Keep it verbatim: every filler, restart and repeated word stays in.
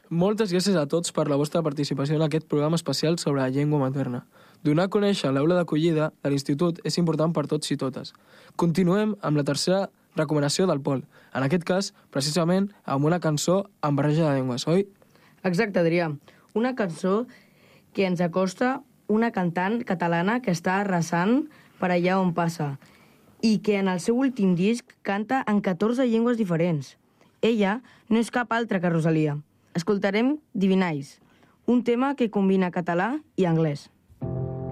Moltes gràcies a tots per la vostra participació en aquest programa especial sobre la llengua materna. Donar a conèixer l'aula d'acollida de l'Institut és important per tots i totes. Continuem amb la tercera recomanació del Pol. En aquest cas, precisament, amb una cançó amb barreja de llengües, oi? Exacte, Adrià. Una cançó que ens acosta una cantant catalana que està arrasant per allà on passa i que en el seu últim disc canta en catorze llengües diferents. Ella no és cap altra que Rosalia. Escoltarem Divinais, un tema que combina català i anglès.